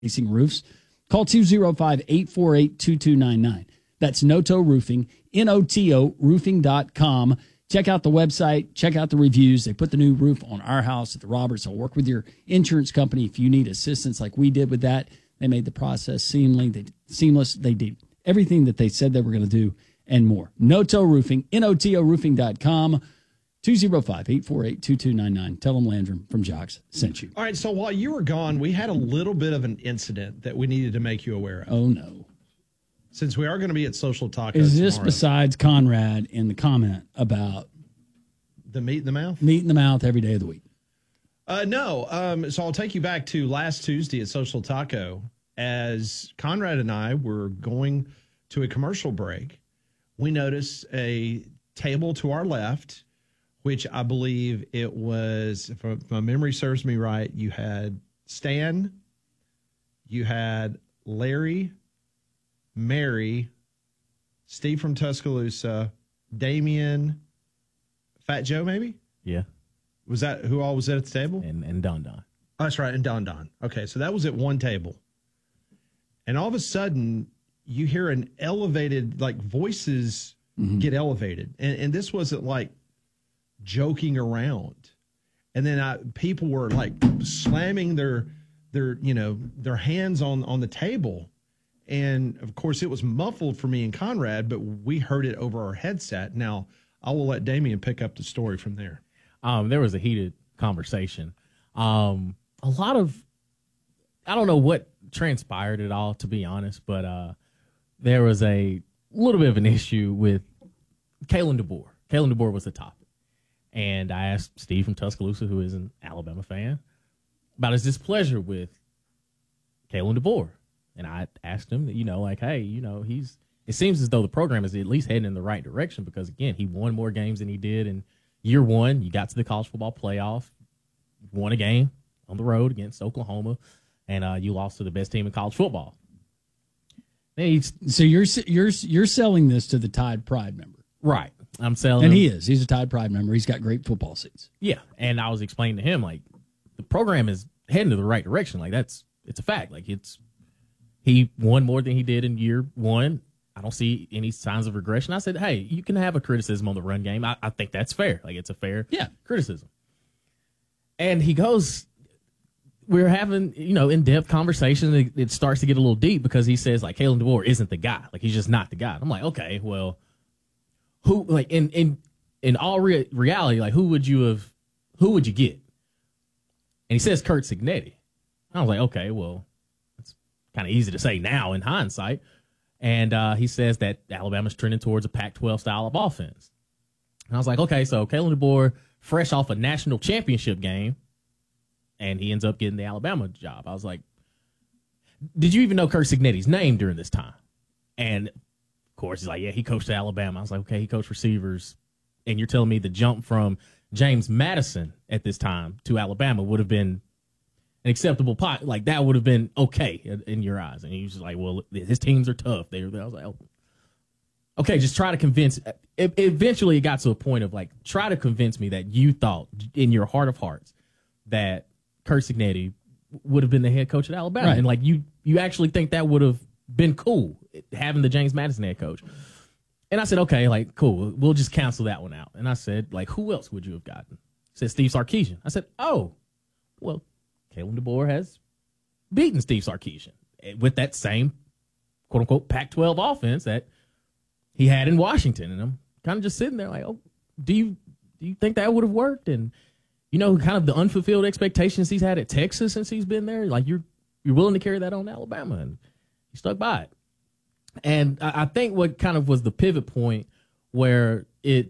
replacing roofs. Call 205-848-2299. That's Noto Roofing, N-O-T-O, roofing.com. Check out the website. Check out the reviews. They put the new roof on our house at the Roberts. I'll work with your insurance company if you need assistance like we did with that. They made the process seamless. They did everything that they said they were going to do and more. Noto Roofing, N-O-T-O roofing.com, 205-848-2299. Tell them Landrum from Jocks sent you. All right, so while you were gone, we had a little bit of an incident that we needed to make you aware of. Oh, no. Since we are going to be at Social Tacos Is this tomorrow. besides Conrad in the comment about the meat in the mouth? Meat in the mouth every day of the week. No. So I'll take you back to last Tuesday at Social Taco. As Conrad and I were going to a commercial break, we noticed a table to our left, which I believe it was, if my memory serves me right, you had Stan, you had Larry, Mary, Steve from Tuscaloosa, Damien, Fat Joe, maybe? Yeah. Was that who all was at the table? And Don. Oh, that's right, and Don. Okay, so that was at one table. And all of a sudden, you hear an elevated, like voices get elevated. And this wasn't like joking around. And then people were like slamming their hands on the table. And of course, it was muffled for me and Conrad, but we heard it over our headset. Now, I will let Damien pick up the story from there. There was a heated conversation. A lot of, I don't know what transpired at all, to be honest, but there was a little bit of an issue with Kalen DeBoer. Kalen DeBoer was the topic. And I asked Steve from Tuscaloosa, who is an Alabama fan, about his displeasure with Kalen DeBoer. And I asked him, it seems as though the program is at least heading in the right direction because, again, he won more games than he did in year one. You got to the college football playoff, won a game on the road against Oklahoma, and you lost to the best team in college football. So you're selling this to the Tide Pride member. Right. I'm selling and him. He's a Tide Pride member. He's got great football seats. Yeah, and I was explaining to him, like, the program is heading to the right direction. Like, it's a fact. Like, he won more than he did in year one. I don't see any signs of regression. I said, hey, you can have a criticism on the run game. I think that's fair. Like, it's a fair criticism. And he goes, we're having, in-depth conversation. It starts to get a little deep because he says, like, Kalen DeBoer isn't the guy. Like, he's just not the guy. I'm like, okay, well, who, like, in all reality, like, who would you get? And he says Curt Cignetti. I was like, okay, well, it's kind of easy to say now in hindsight. And he says that Alabama's trending towards a Pac-12 style of offense. And I was like, okay, so Kalen DeBoer, fresh off a national championship game, and he ends up getting the Alabama job. I was like, did you even know Curt Cignetti's name during this time? And, of course, he's like, yeah, he coached at Alabama. I was like, okay, he coached receivers. And you're telling me the jump from James Madison at this time to Alabama would have been an acceptable pot, like that would have been okay in your eyes. And he was just like, well, his teams are tough. I was like, oh. Okay, just try to convince. Eventually, it got to a point of like, try to convince me that you thought in your heart of hearts that Curt Cignetti would have been the head coach at Alabama. Right. And like, you actually think that would have been cool, having the James Madison head coach. And I said, okay, like, cool. We'll just cancel that one out. And I said, like, who else would you have gotten? He said Steve Sarkisian. I said, oh, well, Kalen DeBoer has beaten Steve Sarkisian with that same quote-unquote Pac-12 offense that he had in Washington. And I'm kind of just sitting there like, oh, do you think that would have worked? And, kind of the unfulfilled expectations he's had at Texas since he's been there, like you're willing to carry that on Alabama. And he stuck by it. And I think what kind of was the pivot point where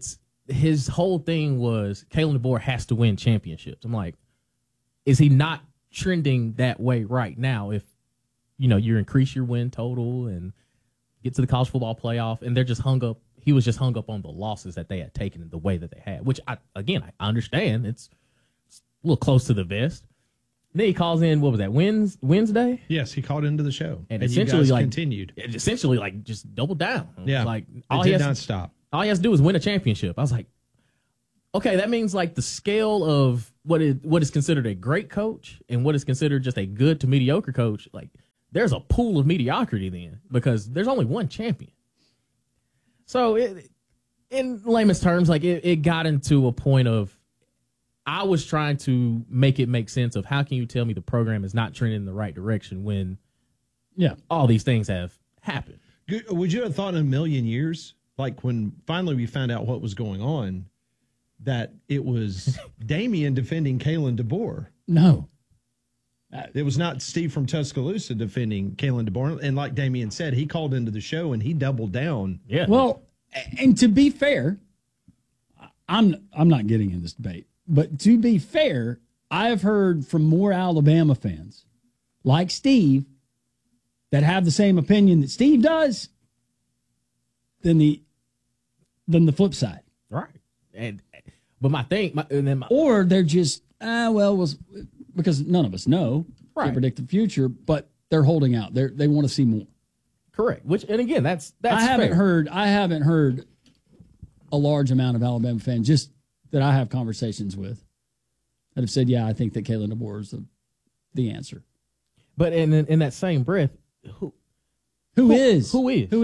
his whole thing was Kalen DeBoer has to win championships. I'm like, is he not trending that way right now? If, you increase your win total and get to the college football playoff, and they're just he was just hung up on the losses that they had taken in the way that they had, which I understand. It's a little close to the vest. Then he calls in, what was that, Wednesday? Yes, he called into the show. And essentially, you guys continued. Essentially, like, just double down. Yeah. Like, it did not stop. All he has to do is win a championship. I was like, okay, that means, like, the scale of what is considered a great coach and what is considered just a good to mediocre coach, like, there's a pool of mediocrity then because there's only one champion. So in layman's terms, like it got into a point of I was trying to make it make sense of how can you tell me the program is not trending in the right direction when all these things have happened. Would you have thought in a million years, like when finally we found out what was going on, that it was Damian defending Kalen DeBoer? No. It was not Steve from Tuscaloosa defending Kalen DeBoer. And like Damian said, he called into the show and he doubled down. Yeah. Well, and to be fair, I'm not getting in this debate, but to be fair, I've heard from more Alabama fans like Steve that have the same opinion that Steve does than the flip side. Right. But my thing, or they're just because none of us know, right. Can't predict the future, but they're holding out. They want to see more. Correct. Which, and again, that's I haven't heard a large amount of Alabama fans just that I have conversations with that have said, yeah, I think that Kalen DeBoer is the answer. But in that same breath, who is?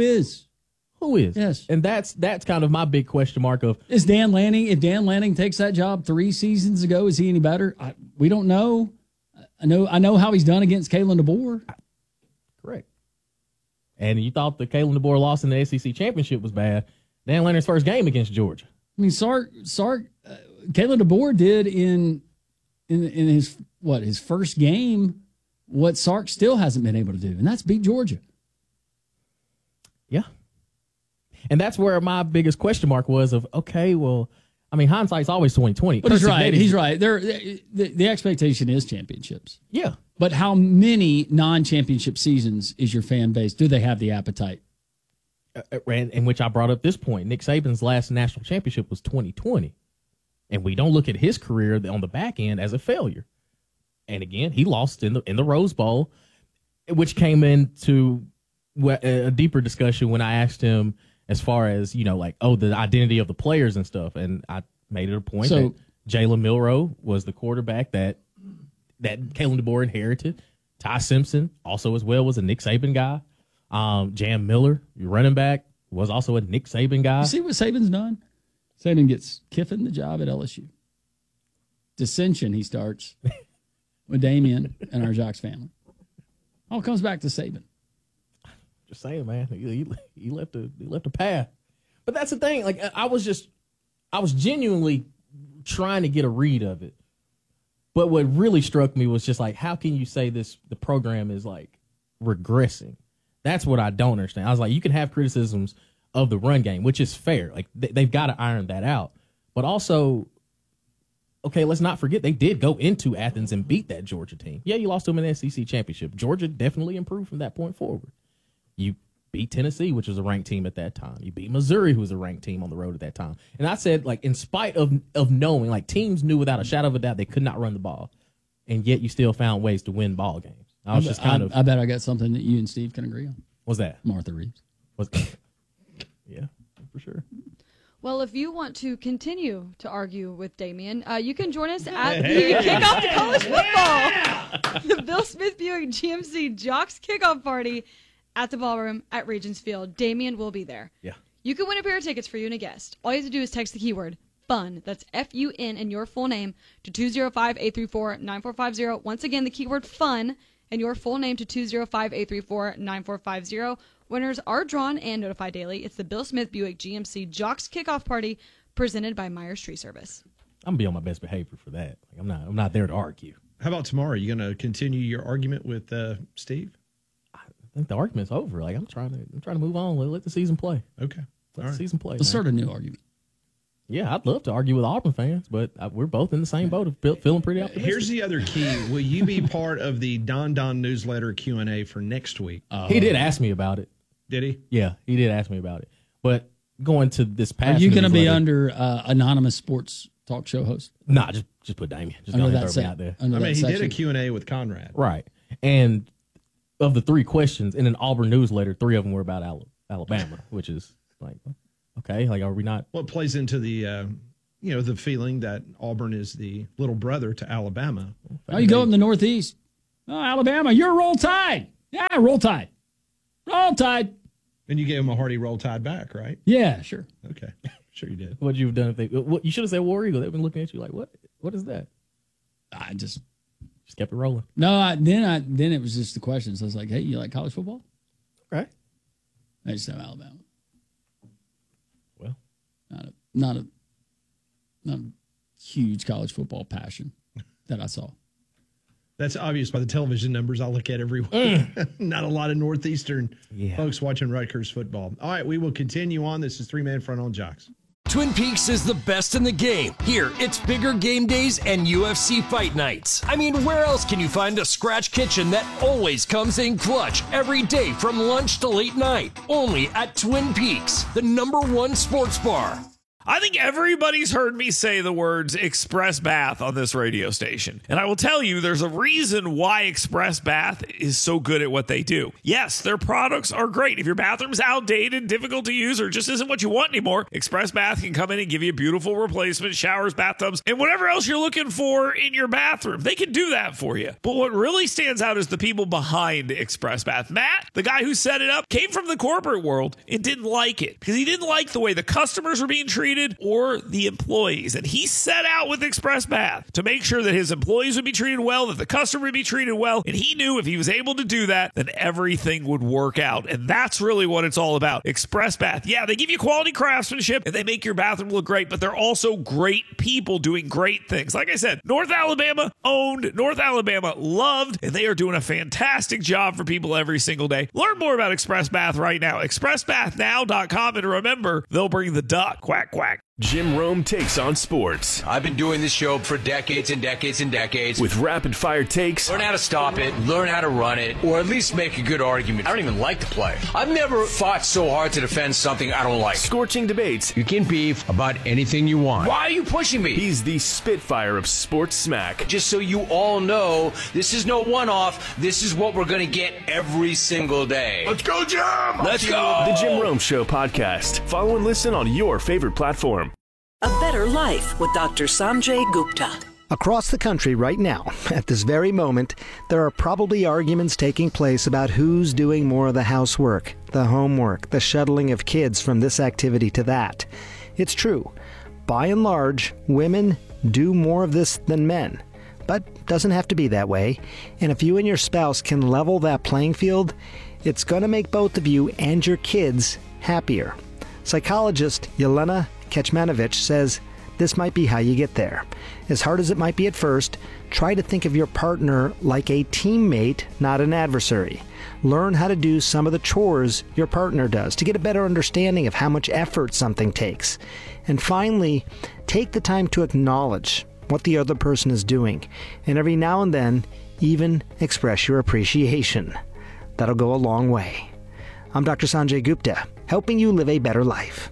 Yes. And that's kind of my big question mark of is Dan Lanning. If Dan Lanning takes that job 3 seasons ago, is he any better? We don't know. I know how he's done against Kalen DeBoer. Correct. And you thought the Kalen DeBoer loss in the SEC championship was bad. Dan Lanning's first game against Georgia. I mean, Kalen DeBoer did in his first game what Sark still hasn't been able to do, and that's beat Georgia. Yeah. And that's where my biggest question mark was of, okay, well, I mean, hindsight's always 20/20. But he's right. The expectation is championships. Yeah. But how many non-championship seasons is your fan base? Do they have the appetite? In which I brought up this point. Nick Saban's last national championship was 2020. And we don't look at his career on the back end as a failure. And again, he lost in the Rose Bowl, which came into a deeper discussion when I asked him as far as, the identity of the players and stuff. And I made it a point that Jalen Milroe was the quarterback that Kalen DeBoer inherited. Ty Simpson also as well was a Nick Saban guy. Jam Miller, your running back, was also a Nick Saban guy. You see what Saban's done? Saban gets Kiffin the job at LSU. Dissension he starts with Damian and our Jacques family. All comes back to Saban. Just saying, man, he left a path. But that's the thing. Like I was genuinely trying to get a read of it. But what really struck me was just like, how can you say the program is like regressing? That's what I don't understand. I was like, you can have criticisms of the run game, which is fair. Like they've got to iron that out. But also, okay, let's not forget they did go into Athens and beat that Georgia team. Yeah, you lost to them in the SEC championship. Georgia definitely improved from that point forward. You beat Tennessee, which was a ranked team at that time. You beat Missouri, who was a ranked team on the road at that time. And I said, like, in spite of knowing, like, teams knew without a shadow of a doubt they could not run the ball, and yet you still found ways to win ball games. I bet I got something that you and Steve can agree on. What's that? Martha Reeves. Yeah, for sure. Well, if you want to continue to argue with Damian, you can join us at the kickoff to college football. The Bill Smith Buick GMC Jocks kickoff party at the ballroom at Regents Field. Damian will be there. Yeah. You can win a pair of tickets for you and a guest. All you have to do is text the keyword FUN. That's FUN and your full name to 205-834-9450. Once again, the keyword FUN and your full name to 205-834-9450. Winners are drawn and notified daily. It's the Bill Smith Buick GMC Jocks kickoff party presented by Myers Tree Service. I'm gonna be on my best behavior for that. Like, I'm not there to argue. How about tomorrow? Are you going to continue your argument with Steve? I think the argument's over. Like I'm trying to move on. Let the season play. Okay. Let the season play. Let's start a new argument. Yeah, I'd love to argue with Auburn fans, but we're both in the same boat of feeling pretty optimistic. Here's the other key. Will you be part of the Don newsletter Q&A for next week? He did ask me about it. Did he? Yeah, he did ask me about it. But going to this past, are you going to be under anonymous sports talk show host? Nah, just put Damian. Just go ahead and throw me out there. I mean, he did a Q&A with Conrad. Right. And of the 3 questions in an Auburn newsletter, 3 of them were about Alabama, which is like, okay, like, are we not? Well, it plays into the, the feeling that Auburn is the little brother to Alabama. Oh, you go in the Northeast. Oh, Alabama, you're Roll Tide. Yeah, Roll Tide. Roll Tide. And you gave them a hearty Roll Tide back, right? Yeah, sure. Okay. Sure you did. What'd you have done if they? What, you should have said War Eagle. They've been looking at you like, what? What is that? I just kept it rolling. No, then it was just the questions. I was like, hey, you like college football? Right. I just know Alabama. Well, not a huge college football passion that I saw. That's obvious by the television numbers I look at every week. Not a lot of Northeastern folks watching Rutgers football. All right, we will continue on. This is 3-Man Front on Jocks. Twin Peaks is the best in the game. Here, it's bigger game days and UFC fight nights. I mean, where else can you find a scratch kitchen that always comes in clutch every day from lunch to late night? Only at Twin Peaks, the #1 sports bar. I think everybody's heard me say the words Express Bath on this radio station. And I will tell you, there's a reason why Express Bath is so good at what they do. Yes, their products are great. If your bathroom's outdated, difficult to use, or just isn't what you want anymore, Express Bath can come in and give you a beautiful replacement, showers, bathtubs, and whatever else you're looking for in your bathroom. They can do that for you. But what really stands out is the people behind Express Bath. Matt, the guy who set it up, came from the corporate world and didn't like it because he didn't like the way the customers were being treated or the employees. And he set out with Express Bath to make sure that his employees would be treated well, that the customer would be treated well. And he knew if he was able to do that, then everything would work out. And that's really what it's all about. Express Bath. Yeah, they give you quality craftsmanship and they make your bathroom look great, but they're also great people doing great things. Like I said, North Alabama owned, North Alabama loved, and they are doing a fantastic job for people every single day. Learn more about Express Bath right now. ExpressBathNow.com. And remember, they'll bring the duck. Quack, quack. Jim Rome takes on sports. I've been doing this show for decades and decades and decades. With rapid-fire takes. Learn how to stop it, learn how to run it, or at least make a good argument. I don't even like the play. I've never fought so hard to defend something I don't like. Scorching debates. You can beef about anything you want. Why are you pushing me? He's the Spitfire of sports smack. Just so you all know, this is no one-off. This is what we're going to get every single day. Let's go, Jim! Let's go! The Jim Rome Show podcast. Follow and listen on your favorite platform. A Better Life with Dr. Sanjay Gupta. Across the country right now, at this very moment, there are probably arguments taking place about who's doing more of the housework, the homework, the shuttling of kids from this activity to that. It's true. By and large, women do more of this than men. But doesn't have to be that way. And if you and your spouse can level that playing field, it's going to make both of you and your kids happier. Psychologist Yelena Kecmanovic says this might be how you get there. As hard as it might be at first, try to think of your partner like a teammate, not an adversary. Learn how to do some of the chores your partner does to get a better understanding of how much effort something takes. And finally, take the time to acknowledge what the other person is doing, and every now and then, even express your appreciation. That'll go a long way. I'm Dr. Sanjay Gupta, helping you live a better life.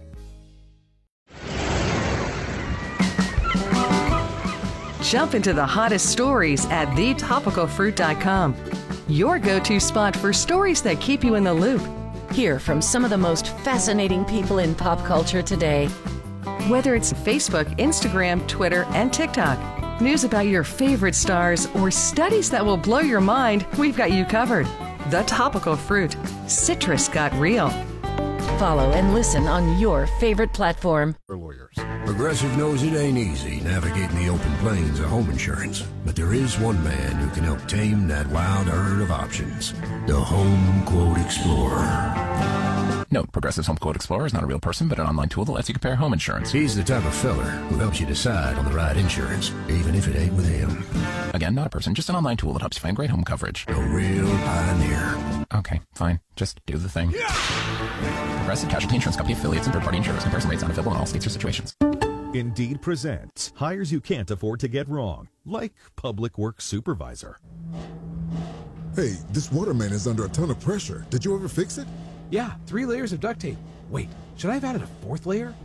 Jump into the hottest stories at thetopicalfruit.com. Your go-to spot for stories that keep you in the loop. Hear from some of the most fascinating people in pop culture today. Whether it's Facebook, Instagram, Twitter, and TikTok, news about your favorite stars, or studies that will blow your mind, we've got you covered. The Topical Fruit. Citrus got real. Follow and listen on your favorite platform. Progressive knows it ain't easy navigating the open plains of home insurance, but there is one man who can help tame that wild herd of options. The Home Quote Explorer. Note, Progressive's Home Quote Explorer is not a real person, but an online tool that lets you compare home insurance. He's the type of feller who helps you decide on the right insurance, even if it ain't with him. Again, not a person, just an online tool that helps you find great home coverage. A real pioneer. Okay, fine. Just do the thing. Progressive Casualty Insurance Company affiliates and third-party insurers. Comparison rates not available in all states or situations. Indeed presents hires you can't afford to get wrong, like public works supervisor. Hey, this waterman is under a ton of pressure. Did you ever fix it? Yeah, 3 layers of duct tape. Wait, should I have added a 4th layer?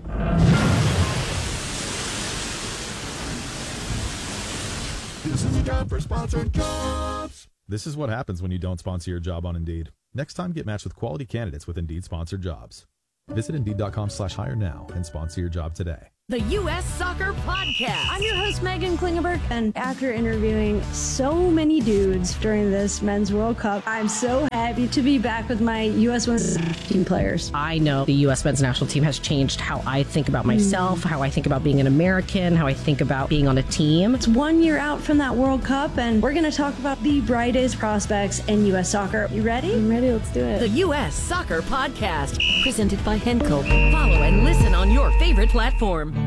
This is a job for sponsored jobs. This is what happens when you don't sponsor your job on Indeed. Next time, get matched with quality candidates with Indeed sponsored jobs. Visit Indeed.com/hire now and sponsor your job today. The U.S. Soccer Podcast. I'm your host, Megan Klingenberg, and after interviewing so many dudes during this Men's World Cup, I'm so happy to be back with my U.S. Women's team players. I know the U.S. Men's National Team has changed how I think about myself, how I think about being an American, how I think about being on a team. It's 1 year out from that World Cup, and we're going to talk about the brightest prospects in U.S. soccer. You ready? I'm ready. Let's do it. The U.S. Soccer Podcast, presented by Henkel. Follow and listen on your favorite platform.